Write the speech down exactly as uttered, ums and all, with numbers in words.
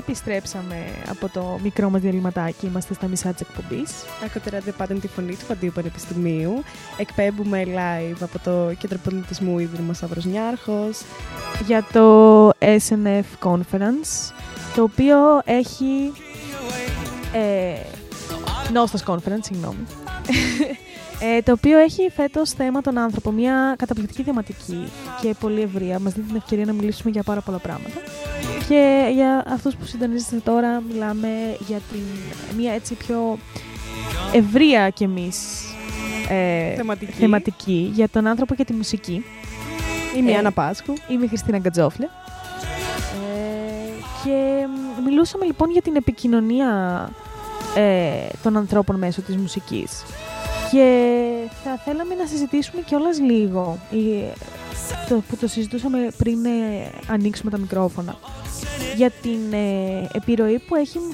επιστρέψαμε από το μικρό μας διαλυματάκι. Είμαστε στα μισά της εκπομπής. Ακούτε πάντων τη φωνή του Παντίου Πανεπιστημίου. Εκπέμπουμε live από το Κέντρο Πολιτισμού Ίδρυμα Σταύρος Νιάρχος για το ες εν εφ Conference, το οποίο έχει... Ε, Νόστας Conference, συγγνώμη. Ε, το οποίο έχει φέτος θέμα τον άνθρωπο, μια καταπληκτική θεματική και πολύ ευρεία. Μας δίνει την ευκαιρία να μιλήσουμε για πάρα πολλά πράγματα. Και για αυτούς που συντονίζεστε τώρα, μιλάμε για την, μια έτσι πιο ευρεία κι εμείς ε, θεματική. θεματική για τον άνθρωπο και τη μουσική. Είμαι η ε, Άννα Πάσχου. Είμαι η Χριστίνα Γκατζόφλε. Ε, και μιλούσαμε λοιπόν για την επικοινωνία ε, των ανθρώπων μέσω της μουσικής. Και θα θέλαμε να συζητήσουμε κιόλας λίγο, το, που το συζητούσαμε πριν ε, ανοίξουμε τα μικρόφωνα, για την ε, επιρροή που έχει η